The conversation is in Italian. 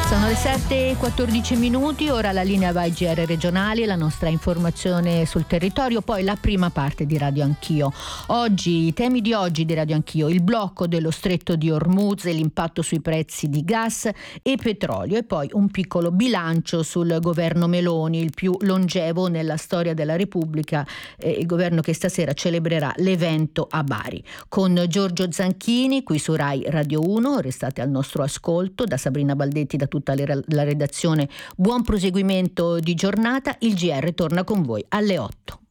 Sono le 7:14, ora la linea va ai GR regionali, la nostra informazione sul territorio, poi la prima parte di Radio Anch'io. Oggi, i temi di oggi di Radio Anch'io: il blocco dello stretto di Hormuz e l'impatto sui prezzi di gas e petrolio, e poi un piccolo bilancio sul governo Meloni, il più longevo nella storia della Repubblica, il governo che stasera celebrerà l'evento a Bari. Con Giorgio Zanchini qui su Rai Radio 1, restate al nostro ascolto. Da Sabrina Baldetti, da tutta la redazione, buon proseguimento di giornata. Il GR torna con voi alle 8.